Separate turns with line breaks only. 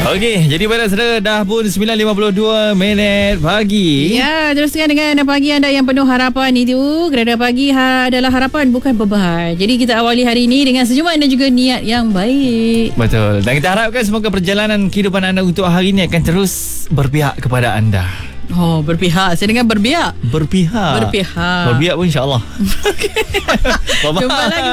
Okey, jadi pada saudara dah pun 9.52 minit pagi.
Ya, teruskan dengan pagi anda yang penuh harapan itu. Kerana pagi adalah harapan, bukan beban. Jadi kita awali hari ini dengan senyuman dan juga niat yang baik.
Betul. Dan kita harapkan semoga perjalanan kehidupan anda untuk hari ini akan terus berpihak kepada anda.
Oh, berpihak. Saya dengar berbiak.
Berpihak.
Berpihak.
Berbiak pun insyaAllah.
Jumpa lagi.